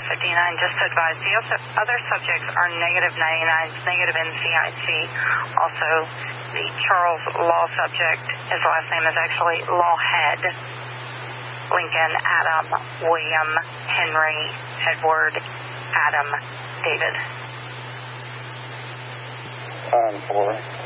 59, just to advise, the other subjects are negative 99s, negative NCIC. Also, the Charles Law subject, his last name is actually Lawhead. Lincoln, Adam, William, Henry, Edward, Adam, David. Time for